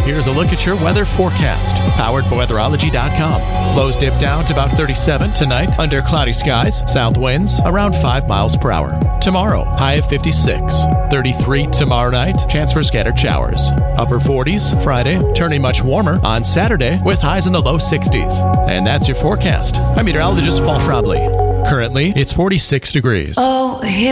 here's a look at your weather forecast. Powered by weatherology.com. Lows dip down to about 37 tonight under cloudy skies. South winds around 5 miles per hour. Tomorrow, high of 56. 33 tomorrow night. Chance for scattered showers. Upper 40s Friday, turning much warmer on Saturday with highs in the low 60s. And that's your forecast. I'm meteorologist Paul Frobley. Currently, it's 46 degrees. Oh,